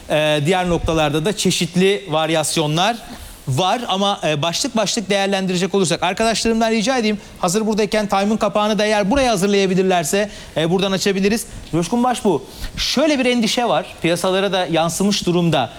Diğer noktalarda da çeşitli varyasyonlar var ama başlık başlık değerlendirecek olursak arkadaşlarımdan rica edeyim, hazır buradayken time'ın kapağını da eğer buraya hazırlayabilirlerse buradan açabiliriz. Coşkun Başbuğ, şöyle bir endişe var, piyasalara da yansımış durumda.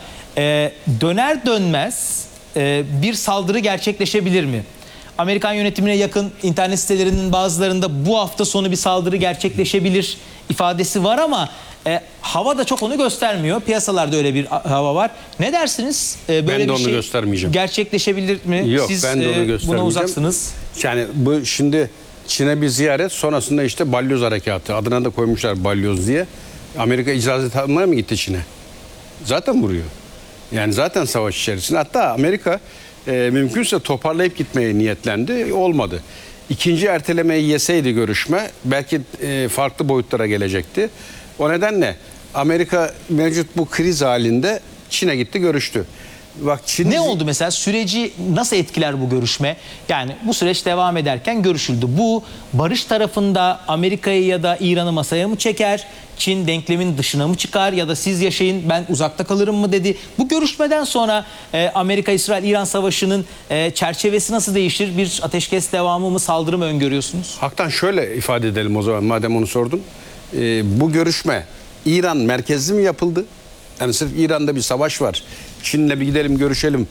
Döner dönmez bir saldırı gerçekleşebilir mi? Amerikan yönetimine yakın internet sitelerinin bazılarında bu hafta sonu bir saldırı gerçekleşebilir ifadesi var ama hava da çok onu göstermiyor. Piyasalarda öyle bir hava var. Ne dersiniz? Böyle Ben de bir onu şey göstermeyeceğim. gerçekleşebilir mi? Yok, Siz ben de onu göstermeyeceğim. buna uzaksınız. Yani bu şimdi Çin'e bir ziyaret, sonrasında işte balyoz harekatı. Adına da koymuşlar balyoz diye. Amerika icazet almaya mı gitti Çin'e? Zaten vuruyor. Yani zaten savaş içerisinde. Hatta Amerika mümkünse toparlayıp gitmeye niyetlendi. Olmadı. İkinci ertelemeyi yeseydi görüşme belki farklı boyutlara gelecekti. O nedenle Amerika mevcut bu kriz halinde Çin'e gitti, görüştü. Bak Çin... Ne oldu mesela? Süreci nasıl etkiler bu görüşme? Yani bu süreç devam ederken görüşüldü. Bu barış tarafında Amerika'yı ya da İran'ı masaya mı çeker? Çin denklemin dışına mı çıkar? Ya da siz yaşayın ben uzakta kalırım mı dedi. Bu görüşmeden sonra Amerika-İsrail-İran savaşının çerçevesi nasıl değişir? Bir ateşkes devamı mı, saldırı mı öngörüyorsunuz? Haktan şöyle ifade edelim o zaman, madem onu sordun. Bu görüşme İran merkezli mi yapıldı? Yani sırf İran'da bir savaş var, Çin'le bir gidelim görüşelim,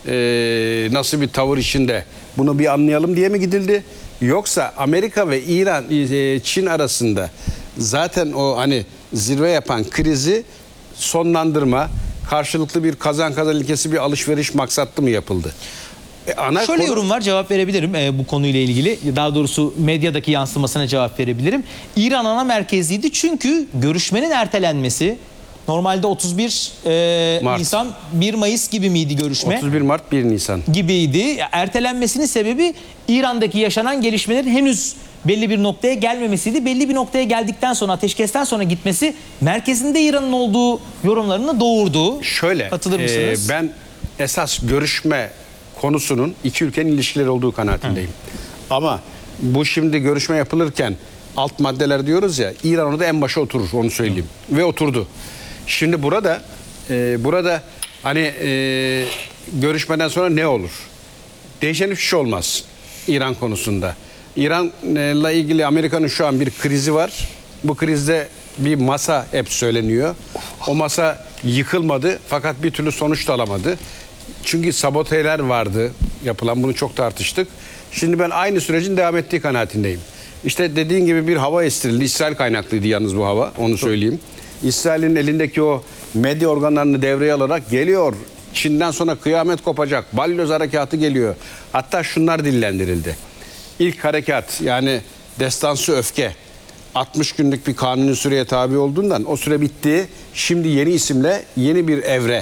nasıl bir tavır içinde bunu bir anlayalım diye mi gidildi? Yoksa Amerika ve İran, Çin arasında zaten o hani zirve yapan krizi sonlandırma, karşılıklı bir kazan kazan ilkesi bir alışveriş maksatlı mı yapıldı? Şöyle yorum var, cevap verebilirim bu konuyla ilgili. Daha doğrusu medyadaki yansımasına cevap verebilirim. İran ana merkezliydi çünkü görüşmenin ertelenmesi, normalde 31 Nisan 1 Mayıs gibi miydi görüşme? 31 Mart 1 Nisan gibiydi. Ertelenmesinin sebebi İran'daki yaşanan gelişmelerin henüz belli bir noktaya gelmemesiydi. Belli bir noktaya geldikten sonra, ateşkesten sonra gitmesi merkezinde İran'ın olduğu yorumlarını doğurdu. Şöyle, katılır mısınız? Ben esas görüşme konusunun iki ülkenin ilişkileri olduğu kanaatindeyim. Ama bu şimdi görüşme yapılırken alt maddeler diyoruz ya, İran orada en başa oturur, onu söyleyeyim. Ve oturdu. Şimdi burada hani görüşmeden sonra ne olur? Değişen hiçbir şey olmaz İran konusunda. İran'la ilgili Amerika'nın şu an bir krizi var. Bu krizde bir masa hep söyleniyor. O masa yıkılmadı fakat bir türlü sonuç da alamadı. Çünkü saboteler vardı yapılan, bunu çok tartıştık. Şimdi ben aynı sürecin devam ettiği kanaatindeyim. İşte dediğin gibi bir hava estirildi. İsrail kaynaklıydı yalnız bu hava, onu söyleyeyim. İsrail'in elindeki o medya organlarını devreye alarak geliyor. Çin'den sonra kıyamet kopacak. Balyoz harekatı geliyor. Hatta şunlar dillendirildi. İlk harekat, yani destansı öfke, 60 günlük bir kanuni süreye tabi olduğundan o süre bitti. Şimdi yeni isimle yeni bir evre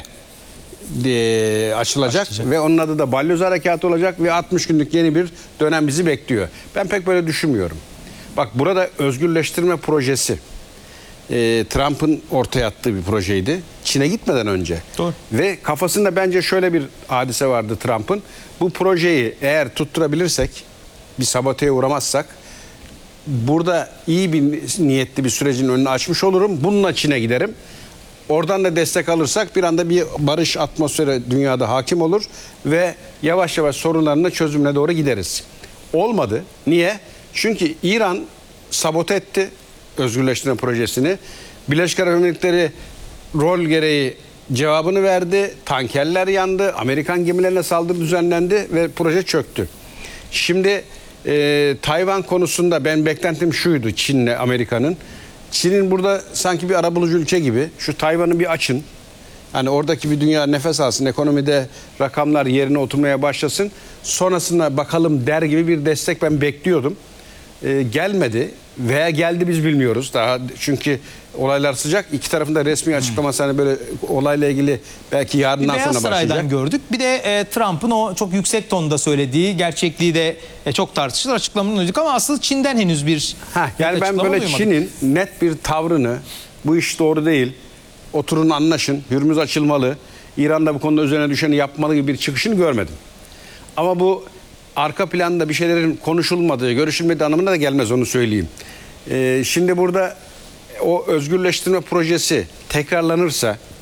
açılacak ve onun adı da balyoz harekatı olacak ve 60 günlük yeni bir dönem bizi bekliyor. Ben pek böyle düşünmüyorum. Bak, burada özgürleştirme projesi Trump'ın ortaya attığı bir projeydi. Çin'e gitmeden önce. Doğru. Ve kafasında bence şöyle bir hadise vardı Trump'ın. Bu projeyi eğer tutturabilirsek, bir saboteye uğramazsak, burada iyi bir niyetli bir sürecin önünü açmış olurum. Bununla Çin'e giderim. Oradan da destek alırsak bir anda bir barış atmosferi dünyada hakim olur ve yavaş yavaş sorunlarının çözümüne doğru gideriz. Olmadı. Niye? Çünkü İran sabote etti özgürleştirme projesini. Birleşik Arap Emirlikleri rol gereği cevabını verdi. Tankerler yandı. Amerikan gemilerine saldırı düzenlendi ve proje çöktü. Şimdi Tayvan konusunda ben beklentim şuydu Çin'le Amerika'nın. Çin'in burada sanki bir arabulucu ülke gibi, şu Tayvan'ı bir açın. Hani oradaki bir dünya nefes alsın, ekonomide rakamlar yerine oturmaya başlasın. Sonrasında bakalım der gibi bir destek ben bekliyordum. Gelmedi veya geldi biz bilmiyoruz daha, çünkü olaylar sıcak. İki tarafın da resmi açıklaması hani böyle olayla ilgili belki yarından sonra Beyaz başlayacak. Saray'dan gördük. Bir de Trump'ın o çok yüksek tonda söylediği, gerçekliği de çok tartışılır, açıklamanı duyduk ama asıl Çin'den henüz bir yani ben böyle Çin'in net bir tavrını, bu iş doğru değil, oturun anlaşın, Hürmüz açılmalı, İran'da bu konuda üzerine düşeni yapmalı gibi bir çıkışını görmedim. Ama bu arka planda bir şeylerin konuşulmadığı, görüşülmediği anlamına da gelmez, onu söyleyeyim. Şimdi burada o özgürleştirme projesi tekrarlanırsa